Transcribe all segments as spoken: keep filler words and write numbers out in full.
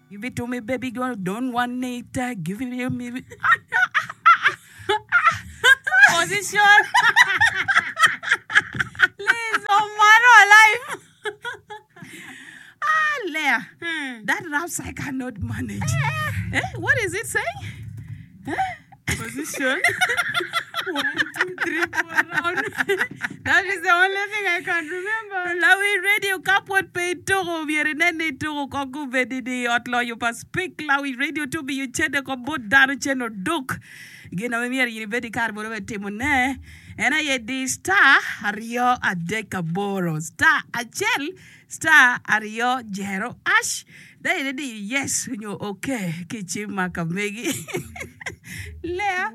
Give it to me, baby girl. Don't want it. Uh, give it to me. Position. Liz, oh man, alive. Ah, Leah. Hmm. That raps I cannot manage. Eh, what is it saying? Eh? Position. One, two, three, four round. That is the only thing I can remember. Lawi radio kapot pe toro viere nene toro koku vedidi otlo you pas speak lawi radio to be you chede ko bot daru cheno duk. Gina me miere yini vedi kar boro temo ne. Ena ye di star Rio Adeka Boro. Star Achel. Star Ario Jero Ash. They did yes, you okay. Kichi Makamegi. Lea.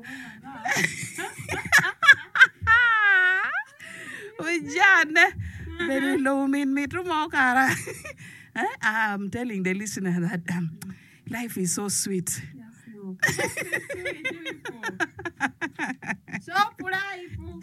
Jan. Very low min metro mokara. I'm telling the listener that um, life is so sweet. So prideful.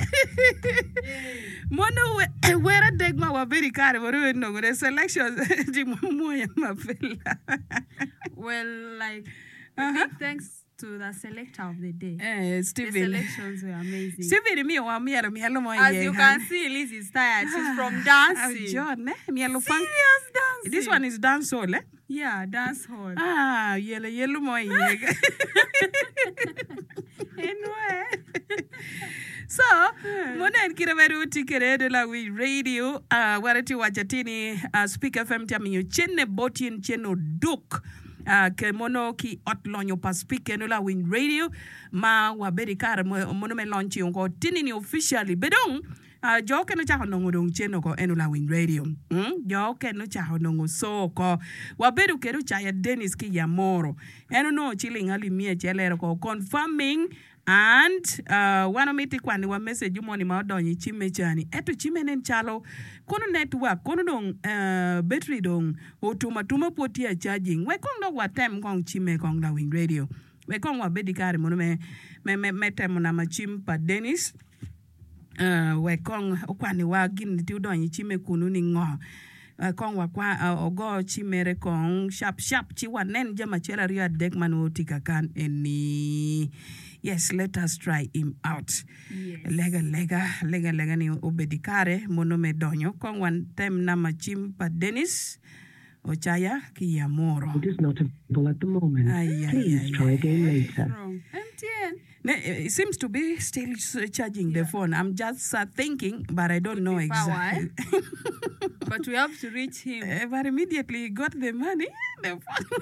Mono where a degma wa very card or no the selections di moya mafela. Well, like Uh-huh. big thanks to the selector of the day. Eh, The Stephen. selections were amazing. Stephen mi wa mi ara mi hello mo As you can see, Liz is tired. She's from dancing. John, eh? Mi hello fun. Serious dancing. This one is dance hall, eh? Yeah, dance hall. Ah, yellow yellow mo yega. Anyway. So, mona nkira veru tikere de la we radio uh warati wajatini uh, Speak F M tami yo chenne botin cheno duk. Uh, ke mono ki otlonyo pa speak no la win radio ma wa beri kar mono me launch yon ko tinini officially bedong uh, jo ke no cha honongo dong cheno ko eno la win radio mm jo ke no cha honongo so ko wa beru keru cha ya Dennis ki ya moro eno no chilling ali mie chelero ko confirming. And uh, one miti kwani wa message umoni maodonyi chime chani. Eto chime nen chalo kono network kono dong uh, battery dong otuma tuma poti ya charging. We kong dong wa tem kong chime kong la wing radio. We kong wa bedi kare mono me me me me tem na machim pa Dennis. Uh, we kong kwani wa gin ti udonyi chime kunu ni ngo. Uh, kong wa kwa uh, ogo chimere kong sharp sharp chi wa nen jama chela ria dek manu tika kan eni. Yes, let us try him out. Yes. Lega lega lega lega ni obedikare mono me donyo kong one time na machim pa Dennis Ochaya ki yamoro. It is not available at the moment. Ay, ay, Please ay, try ay. again later. Wrong. M T N. Ne- It seems to be still s- charging the phone. I'm just uh, thinking, but I don't know be power, exactly. But we have to reach him. Eh, but immediately got the money. The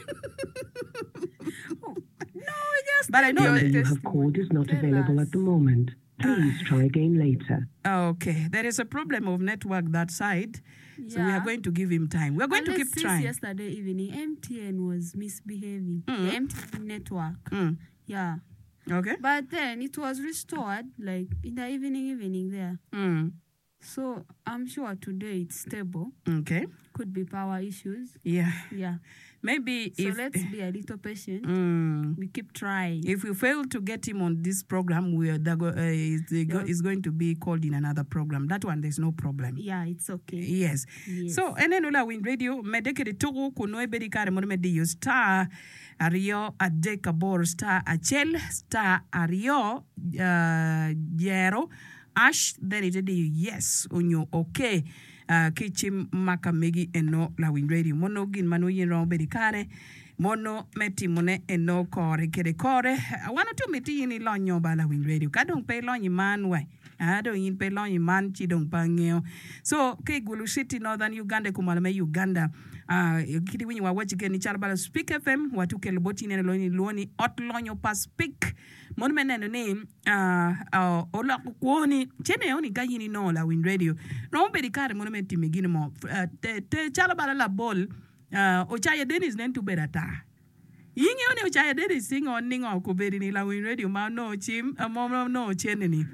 phone. No, we just But I know need Number your you have testimony. called is not Tell available us. at the moment. Please try again later. Okay, there is a problem of network that side, so we are Yeah. going to give him time. We are going to Unless keep since trying. yesterday evening, M T N was misbehaving. Mm. The M T N network. Mm. Yeah. Okay. But then it was restored like in the evening, evening there. Mm. So I'm sure today it's stable. Okay. Could be power issues. Yeah. Yeah. Maybe So if let's be a little patient. Mm. We keep trying. If we fail to get him on this program, we are that go, uh, is, the go, Yeah. is going to be called in another program. That one, there's no problem. Yeah, it's okay. Yes. Yes. So, ene nula win radio, medeke de togo kuno ebedi kare mono mediyo star Ario Adeka Bor star Achel star Ario uh, Jero Ash then it di yes onyo okay uh, kichim makamegi eno la win radio mono gin mano yin ro bedi kare mono meti mone eno kore kede kore wana tu meti yini lonyo ba la win radio kadong pe lonyi man we ado yin pe lonyi man chidong pangeo so ke gulu city northern Uganda kumalame Uganda uh kidi winyi wa wachi geni charbala Speak F M watu ke loboti nene loni loni ot lonyo pa speak mon menene ne uh uh ola kuoni chene oni gayini no la win radio no be di kare mon menti megini mo uh, te te charbala la ball uh Ochaya Dennis nentu berata yingi oni Ochaya Dennis sing on ningo ko beri ni la win radio ma no chim uh, mom no chene ni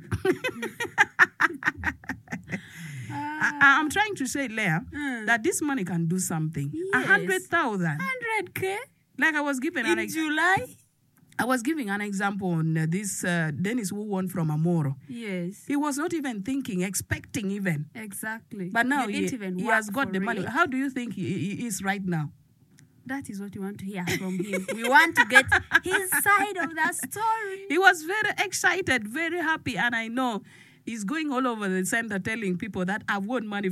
I, I'm trying to say, Leah, Mm. that this money can do something. A Yes. hundred thousand. hundred K Like I was giving an in ex- July? I was giving an example on uh, this uh, Dennis who won from Amoro. Yes. He was not even thinking, expecting even. Exactly. But now You he, didn't even he work has got for the money. it. How do you think he, he is right now? That is what we want to hear from him. We want to get his side of that story. He was very excited, very happy, and I know he's going all over the center telling people that I've won money